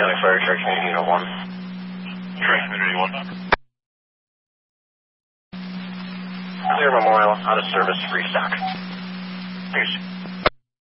County Fire Truck Community 1. Truck Community 1. Clear Memorial, out of service, restock. Peace.